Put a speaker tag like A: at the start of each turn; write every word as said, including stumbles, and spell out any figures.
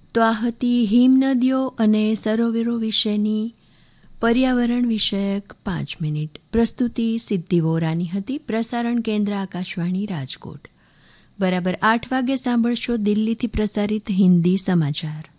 A: તો આ હતી હિમનદીઓ અને સરોવરો વિશેની પર્યાવરણ વિષયક પાંચ મિનિટ. પ્રસ્તુતિ સિદ્ધિ વોરાની હતી. પ્રસારણ કેન્દ્ર આકાશવાણી રાજકોટ. બરાબર આઠ વાગે સાંભળશો દિલ્હીથી પ્રસારિત હિન્દી સમાચાર.